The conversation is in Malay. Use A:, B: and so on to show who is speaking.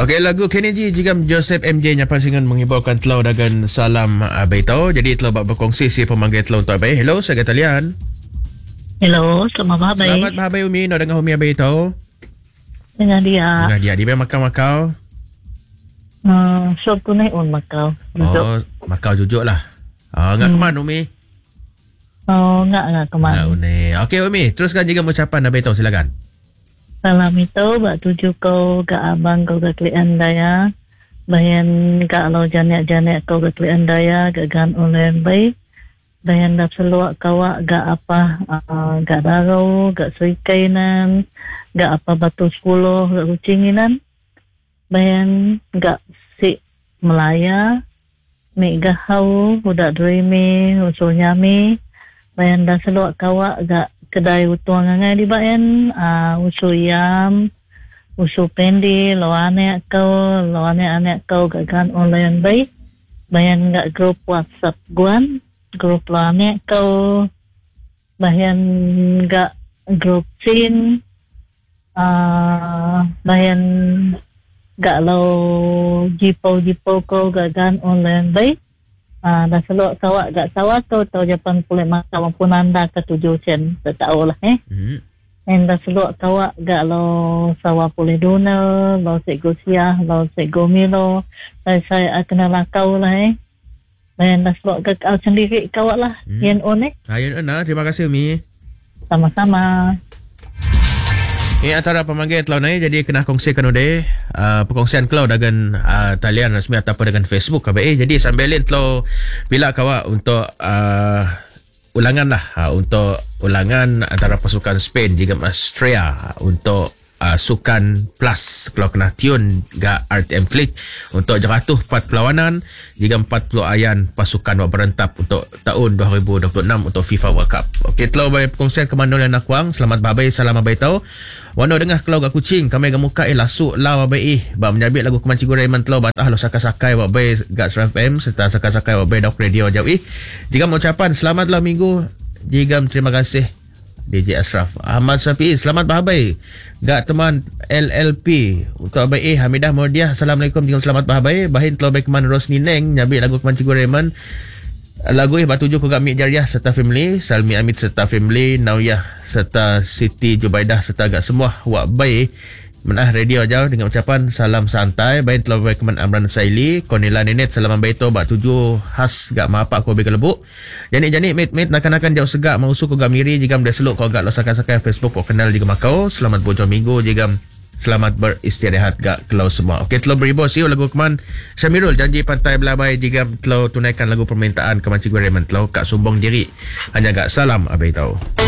A: Okey, lagu Kenny G jika Joseph MJ nya pasingan menghiburkan telau dagan salam abai tau. Jadi telau bak berkongsi si pemanggil telau untuk abai. Hello, saya Talian.
B: Hello, selamat mabai.
A: Selamat mabai Umi, no dengan Umi abai tau.
B: Dengan dia.
A: Dengan dia, di mana Makau?
B: Shop tunai on Makau. Duduk.
A: Oh, Makau jujuk lah. Enggak kemana Umi?
B: Oh, enggak kemana.
A: Enggak Umi. Okey Umi, teruskan jika ucapan abai tau, silakan.
B: Salam itu bak tuju kau ke abang kau ke klik andaya. Bayan kalau janek-janek kau ke klik andaya ke gan online baik. Bayan dah seluak kawak gak apa gak darau, gak suikainan, gak apa batu 10, gak kucinginan. Bayan gak si Melaya, mi gahau, budak dreamy, usul nyami. Bayan dah seluak kawak gak kedai utuang ngai di bayan, usul yam, usul pendi, lo anek kau gak gan online baik. Bayan gak grup WhatsApp guan, grup lo anek kau, bayan gak grup sin, bayan gak lo jipo kau gak gan online baik. Dah selok kawak gak sawat kau tau Japan kulit masa maupun anda ke 7 sen. Tak tahu lah And dah selok kawak gak lo sawa pulih dona, lo sego siah, lo sego milo. Saya akan lakau lah And dah selok gak kau sendiri kawak lah. Yen on
A: Yen on terima kasih Umi.
B: Sama-sama.
A: Ini antara pemanggil telau naik, jadi kena kongsikan udah perkongsian telau dengan talian rasmi ataupun dengan Facebook. Jadi sambilin telau bila kawak untuk ulangan lah, untuk ulangan antara pasukan Spain jika Australia untuk sukan plus kalau kena tune gak RTM Klik untuk jatuh 4 perlawanan jika 40 ayan pasukan wak berentap untuk tahun 2026 untuk FIFA World Cup. Okey, telau bayi perkongsian ke Mandol dan Nakwang. Selamat babai, salam babai tau. Wano dengar kelau gak kucing kami gak muka lasuk lau babai bak menyabit lagu Kemanci Goreman telau batah lo sakai-sakai wak babai gak Surf FM serta sakai-sakai wak babai Dok Radio jauh jika mau ucapan selamat lah minggu jika terima kasih DJ Ashraf Ahmad Syafi'i. Selamat bahabai gak teman LLP untuk abai Hamidah Mordiah. Assalamualaikum dengan selamat bahabai bahin telau baik keman Rosni Neng nyabit lagu Kemanci Goreman lagu batuju ko gak Mik Jariah serta family, Salmi Amit serta family, Nauyah serta Siti Jubaidah serta gak semua wak baik menah radio jauh dengan ucapan salam santai bahin telau baik keman Amran Saili, Cornelia Nenet salam baito bak tuju khas gak mapak ko bega lebuk. Janik mate nakan-nakan jauh segak mausu ko gak miri jika mda seluk ko gak lo sakai-sakai Facebook ko kenal jika makau. Selamat bojong minggu jika selamat beristirahat gak kelau semua. Okey, telau beribu siu lagu keman Syamirul janji pantai belabai jika telau tunaikan lagu permintaan Kemanci Goreman telau kak sumbong diri hanya gak salam abai tau.